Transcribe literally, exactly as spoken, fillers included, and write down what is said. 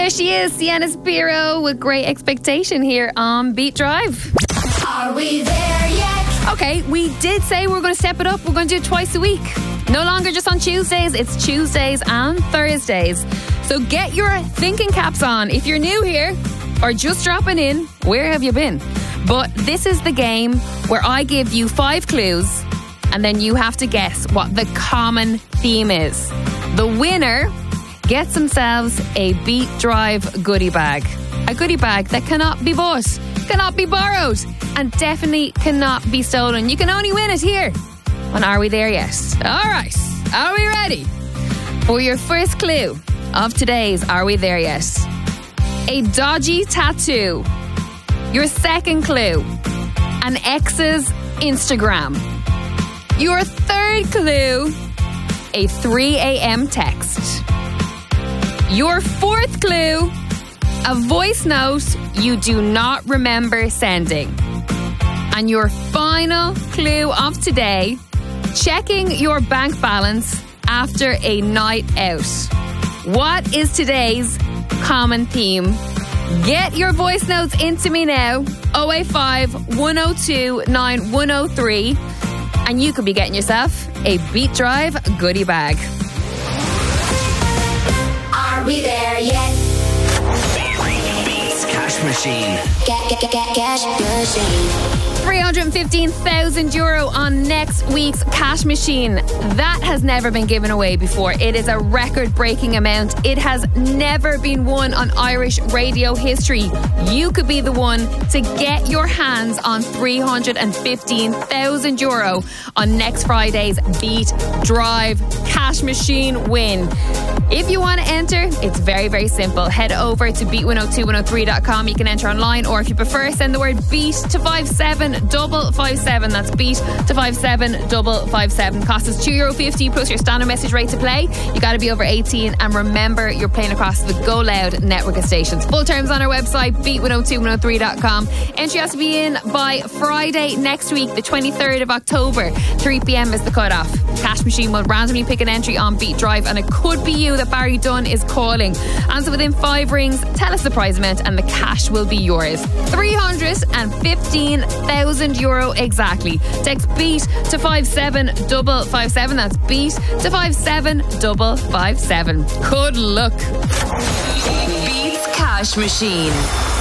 There she is, Sienna Spiro with Great Expectation here on Beat Drive. Are we there yet? Okay, we did say we were going to step it up. We're going to do it twice a week. No longer just on Tuesdays, it's Tuesdays and Thursdays. So get your thinking caps on. If you're new here or just dropping in, where have you been? But this is the game where I give you five clues and then you have to guess what the common theme is. The winner gets themselves a Beat Drive goodie bag. A goodie bag that cannot be bought, cannot be borrowed, and definitely cannot be stolen. You can only win it here on Are We There Yet? All right, are we ready? For your first clue of today's Are We There Yet? A dodgy tattoo. Your second clue, an ex's Instagram. Your third clue, a three a.m. text. Your fourth clue, a voice note you do not remember sending. And your final clue of today, checking your bank balance after a night out. What is today's common theme? Get your voice notes into me now, oh eight five, one oh two, nine one oh three, and you could be getting yourself a Beat Drive goodie bag. Are we there yet? Beats Cash Machine. Get, get, get, get, cash machine. three hundred fifteen thousand euro on next week's Cash Machine. That has never been given away before. It is a record-breaking amount. It has never been won on Irish radio history. You could be the one to get your hands on three hundred fifteen thousand euro on next Friday's Beat Drive Cash Machine win. If you want to enter, it's very, very simple. Head over to beat one oh two one oh three dot com. You can enter online, or if you prefer, send the word BEAT to five seven double five seven. That's BEAT to five seven double five seven. Cost is two euro fifty plus your standard message rate to play. You got to be over eighteen, and remember, you're playing across the Go Loud network of stations. Full terms on our website, beat one oh two one oh three dot com. Entry has to be in by Friday next week, the twenty-third of October. three p.m. is the cutoff. Cash Machine will randomly pick an entry on Beat Drive, and it could be you that Barry Dunn is calling. Answer within five rings, tell us the prize amount, and the cash will be yours. three hundred fifteen thousand euro exactly. Text BEAT to five seven double five seven. That's BEAT to five seven double five seven. Good luck. Beats Cash Machine.